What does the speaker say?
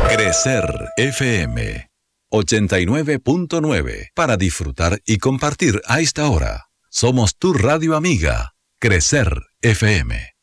Crecer FM 89.9 para disfrutar y compartir a esta hora. Somos tu radio amiga, Crecer FM.